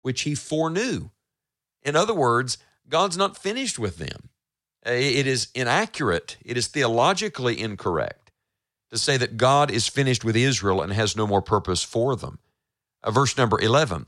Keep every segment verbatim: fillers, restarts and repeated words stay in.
which he foreknew. In other words, God's not finished with them. It is inaccurate. It is theologically incorrect to say that God is finished with Israel and has no more purpose for them. Uh, verse number eleven,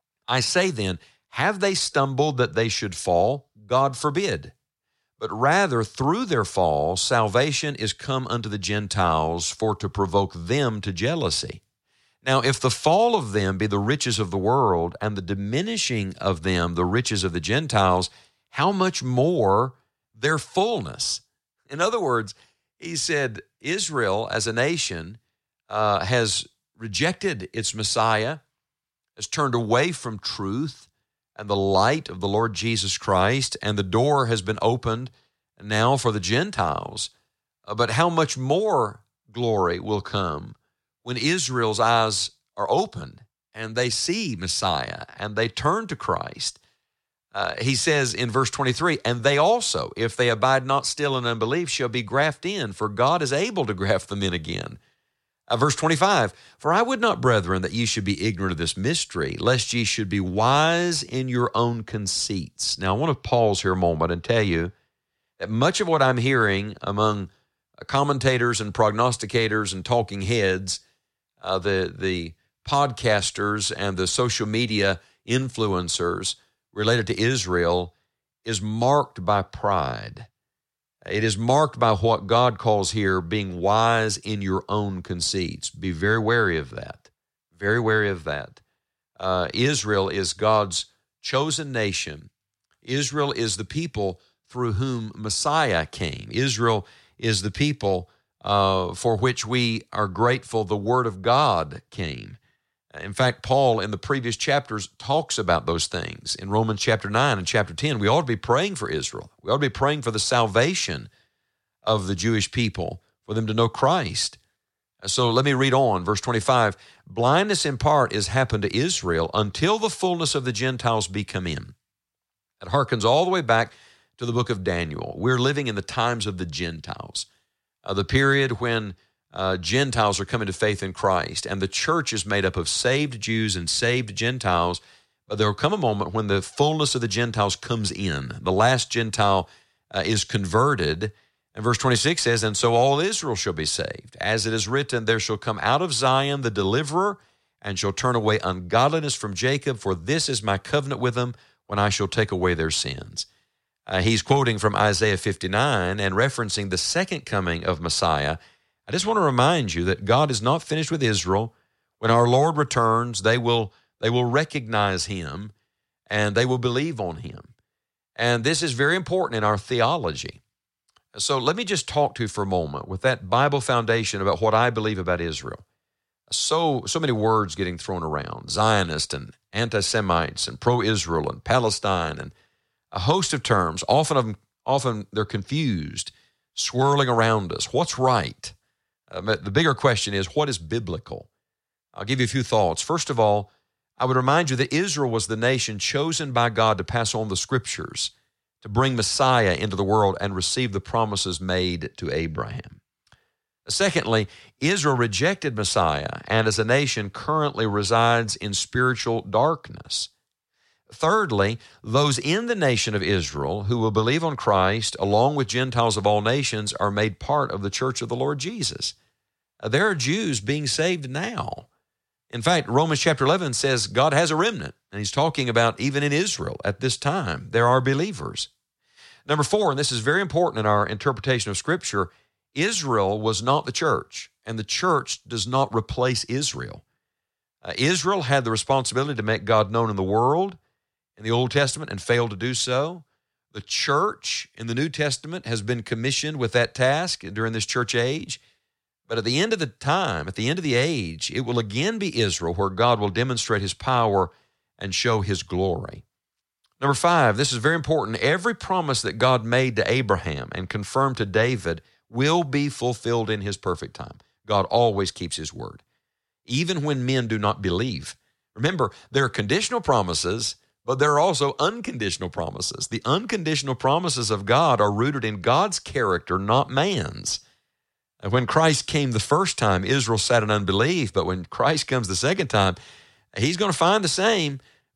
I say then, have they stumbled that they should fall? God forbid. But rather through their fall, salvation is come unto the Gentiles for to provoke them to jealousy. Now, if the fall of them be the riches of the world and the diminishing of them the riches of the Gentiles, how much more their fullness? In other words, he said Israel as a nation uh, has rejected its Messiah, has turned away from truth and the light of the Lord Jesus Christ, and the door has been opened now for the Gentiles. Uh, but how much more glory will come when Israel's eyes are opened and they see Messiah and they turn to Christ? Uh, he says in verse twenty-three, and they also, if they abide not still in unbelief, shall be grafted in, for God is able to graft them in again. Uh, verse twenty-five, for I would not, brethren, that ye should be ignorant of this mystery, lest ye should be wise in your own conceits. Now, I want to pause here a moment and tell you that much of what I'm hearing among commentators and prognosticators and talking heads, uh, the, the podcasters and the social media influencers related to Israel, is marked by pride. It is marked by what God calls here being wise in your own conceits. Be very wary of that. Very wary of that. Uh, Israel is God's chosen nation. Israel is the people through whom Messiah came. Israel is the people uh, for which we are grateful the Word of God came. In fact, Paul in the previous chapters talks about those things. In Romans chapter nine and chapter ten, we ought to be praying for Israel. We ought to be praying for the salvation of the Jewish people, for them to know Christ. So let me read on, verse twenty-five. Blindness in part is happened to Israel until the fullness of the Gentiles be come in. It harkens all the way back to the book of Daniel. We're living in the times of the Gentiles, uh, the period when Uh, Gentiles are coming to faith in Christ, and the church is made up of saved Jews and saved Gentiles, but there will come a moment when the fullness of the Gentiles comes in. The last Gentile uh, is converted, and verse twenty-six says, and so all Israel shall be saved. As it is written, there shall come out of Zion the deliverer, and shall turn away ungodliness from Jacob, for this is my covenant with them when I shall take away their sins. Uh, he's quoting from Isaiah fifty-nine and referencing the second coming of Messiah. I just want to remind you that God is not finished with Israel. When our Lord returns, they will they will recognize him and they will believe on him. And this is very important in our theology. So let me just talk to you for a moment with that Bible foundation about what I believe about Israel. So, so many words getting thrown around, Zionist and anti-Semites and pro-Israel and Palestine and a host of terms. Often, of them, often they're confused, swirling around us. What's right? Uh, the bigger question is, what is biblical? I'll give you a few thoughts. First of all, I would remind you that Israel was the nation chosen by God to pass on the Scriptures, to bring Messiah into the world and receive the promises made to Abraham. Secondly, Israel rejected Messiah and as a nation currently resides in spiritual darkness. Thirdly, those in the nation of Israel who will believe on Christ, along with Gentiles of all nations, are made part of the church of the Lord Jesus. There are Jews being saved now. In fact, Romans chapter eleven says God has a remnant, and he's talking about even in Israel at this time, there are believers. Number four, and this is very important in our interpretation of Scripture, Israel was not the church, and the church does not replace Israel. Uh, Israel had the responsibility to make God known in the world in the Old Testament and failed to do so. The church in the New Testament has been commissioned with that task during this church age. But at the end of the time, at the end of the age, it will again be Israel where God will demonstrate his power and show his glory. Number five, this is very important. Every promise that God made to Abraham and confirmed to David will be fulfilled in his perfect time. God always keeps his word, even when men do not believe. Remember, there are conditional promises, but there are also unconditional promises. The unconditional promises of God are rooted in God's character, not man's. And when Christ came the first time, Israel sat in unbelief, but when Christ comes the second time, he's going to find the same,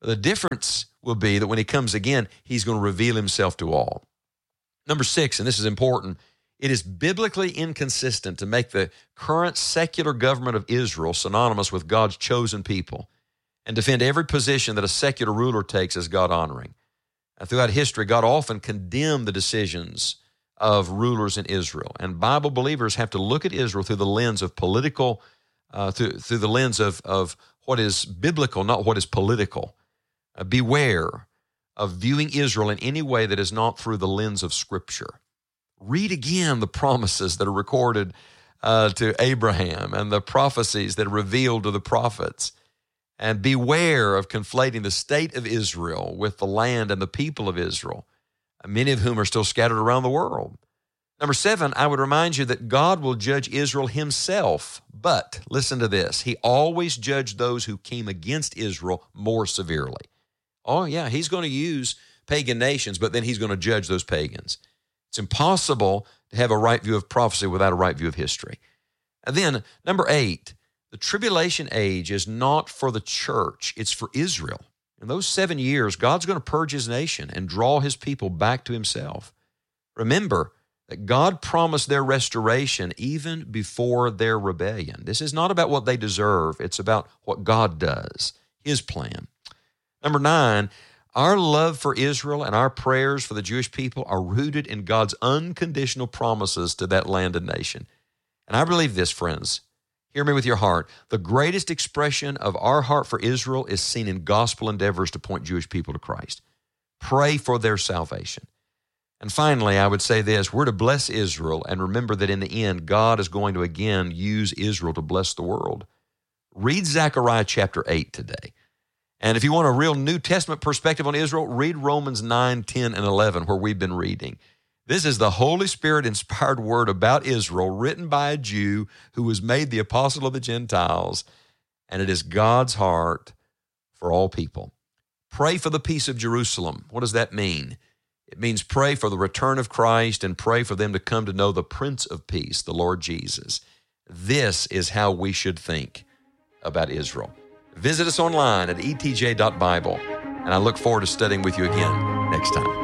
The difference will be that when he comes again, he's going to reveal himself to all. Number six, and this is important, it is biblically inconsistent to make the current secular government of Israel synonymous with God's chosen people and defend every position that a secular ruler takes as God-honoring. Throughout history, God often condemned the decisions of rulers in Israel, and Bible believers have to look at Israel through the lens of political, uh, through, through the lens of, of what is biblical, not what is political. Uh, beware of viewing Israel in any way that is not through the lens of Scripture. Read again the promises that are recorded uh, to Abraham and the prophecies that are revealed to the prophets. And beware of conflating the state of Israel with the land and the people of Israel, many of whom are still scattered around the world. Number seven, I would remind you that God will judge Israel himself. But listen to this. He always judged those who came against Israel more severely. Oh, yeah, he's going to use pagan nations, but then he's going to judge those pagans. It's impossible to have a right view of prophecy without a right view of history. And then, number eight, the tribulation age is not for the church, it's for Israel. In those seven years, God's going to purge his nation and draw his people back to himself. Remember that God promised their restoration even before their rebellion. This is not about what they deserve, it's about what God does, his plan. Number nine, our love for Israel and our prayers for the Jewish people are rooted in God's unconditional promises to that land and nation. And I believe this, friends. Hear me with your heart. The greatest expression of our heart for Israel is seen in gospel endeavors to point Jewish people to Christ. Pray for their salvation. And finally, I would say this, we're to bless Israel and remember that in the end, God is going to again use Israel to bless the world. Read Zechariah chapter eight today. And if you want a real New Testament perspective on Israel, read Romans nine, ten, and eleven, where we've been reading. This is the Holy Spirit-inspired word about Israel written by a Jew who was made the apostle of the Gentiles, and it is God's heart for all people. Pray for the peace of Jerusalem. What does that mean? It means pray for the return of Christ and pray for them to come to know the Prince of Peace, the Lord Jesus. This is how we should think about Israel. Visit us online at e t j dot bible, and I look forward to studying with you again next time.